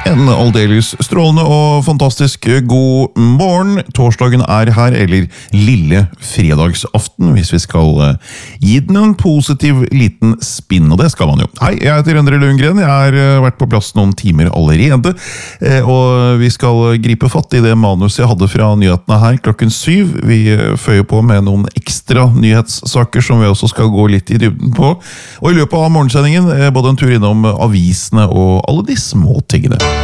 En aldeles strålende og fantastisk god morgen. Torsdagen her, eller lille fredagsaften, hvis vi skal gi den en positiv liten spinn, og det skal man jo. Hei, jeg heter Endre Lundgren, jeg har vært på plass noen timer allerede, og vi skal gripe fatt i det manuset jeg hadde fra nyhetene her klokken 7. Vi føyer på med noen ekstra nyhetssaker som vi også skal gå litt i dybden på, og i løpet av morgensendingen både en tur innom avisene og alle de små tingene.